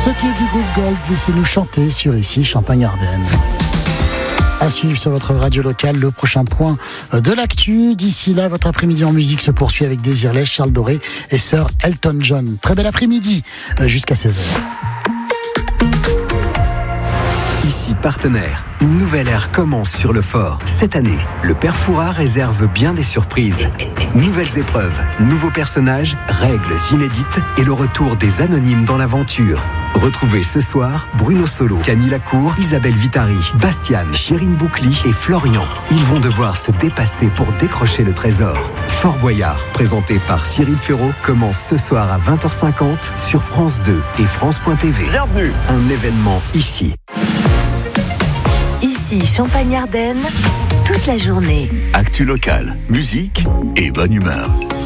Ce qui est du Good Gold, laissez-nous chanter sur ici Champagne-Ardenne. À suivre sur votre radio locale, le prochain point de l'actu. D'ici là, votre après-midi en musique se poursuit avec Désirless, Charles Doré et Sir Elton John. Très bel après-midi, jusqu'à 16h. Ici Partenaire, une nouvelle ère commence sur le fort. Cette année, le Père Fouras réserve bien des surprises. Nouvelles épreuves, nouveaux personnages, règles inédites et le retour des anonymes dans l'aventure. Retrouvez ce soir Bruno Solo, Camille Lacour, Isabelle Vitari, Bastiane, Chérine Boucli et Florian. Ils vont devoir se dépasser pour décrocher le trésor. Fort Boyard, présenté par Cyril Ferraud, commence ce soir à 20h50 sur France 2 et France.tv. Bienvenue. Un événement ici. Ici Champagne-Ardenne, toute la journée. Actu locale, musique et bonne humeur.